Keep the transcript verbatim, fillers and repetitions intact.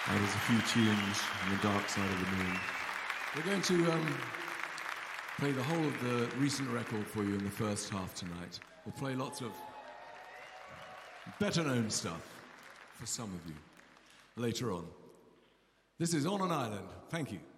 And there's a few tunes on the dark side of the moon. We're going to um, play the whole of the recent record for you in the first half tonight. We'll play lots of better-known stuff for some of you later on. This is On an Island. Thank you.